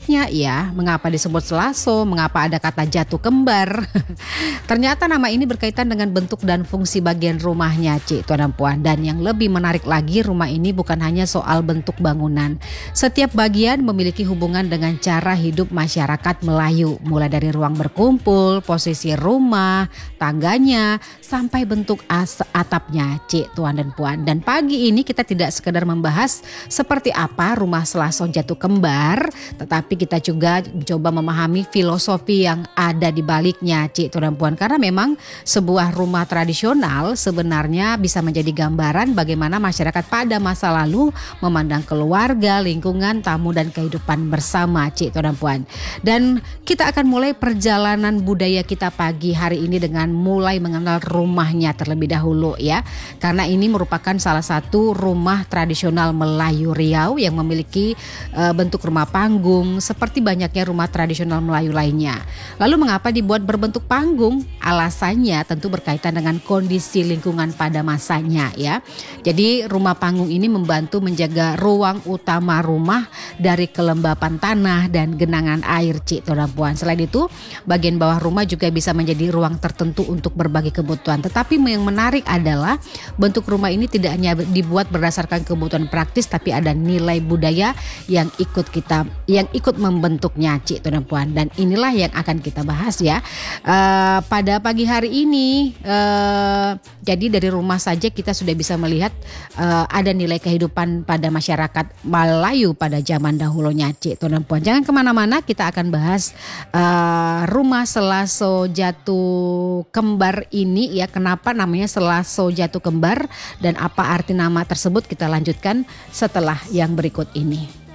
baliknya ya, mengapa disebut selaso, mengapa ada kata jatuh kembar. Ternyata nama ini berkaitan dengan bentuk dan fungsi bagian rumahnya, Cik, Tuan dan Puan. Dan yang lebih menarik lagi, rumah ini bukan hanya soal bentuk bangunan. Setiap bagian memiliki hubungan dengan cara hidup masyarakat Melayu, mulai dari ruang berkumpul, posisi rumah, tangganya, sampai bentuk atapnya, Cik, Tuan dan Puan. Dan pagi ini kita tidak sekedar membahas seperti apa rumah selaso jatuh kembar, tetapi kita juga coba memahami filosofi yang ada di baliknya, Cik, Tuan dan Puan. Karena memang sebuah rumah tradisional sebenarnya bisa menjadi gambaran bagaimana masyarakat pada masa lalu memandang keluarga, lingkungan, tamu dan kehidupan bersama, Cik, Tuan dan Puan. Dan kita akan mulai perjalanan budaya kita pagi hari ini dengan mulai mengenal rumahnya terlebih dahulu ya. Karena ini merupakan salah satu rumah tradisional Melayu Riau yang memiliki bentuk rumah panggung seperti banyaknya rumah tradisional Melayu lainnya. Lalu mengapa dibuat berbentuk panggung? Alasannya tentu berkaitan dengan kondisi lingkungan pada masanya ya. Jadi rumah panggung ini membantu menjaga ruang utama rumah dari kelembapan tanah dan genangan air, Cik, Tuan dan Puan. Selain itu, bagian bawah rumah juga bisa menjadi ruang tertentu untuk berbagai kebutuhan. Tetapi yang menarik adalah bentuk rumah ini tidak hanya dibuat berdasarkan kebutuhan praktis, tapi ada nilai budaya yang ikut membentuknya, Cik, Tuan dan Puan. Dan inilah yang akan kita bahas ya pada pagi hari ini. Jadi dari rumah saja kita sudah bisa melihat ada nilai kehidupan pada masyarakat Melayu pada zaman dahulunya, Cik, Tuan dan Puan. Jangan kemana-mana, kita akan bahas rumah selaso jatuh kembar ini ya. Kenapa namanya selaso jatuh kembar dan apa arti nama tersebut, kita lanjutkan setelah yang berikut ini.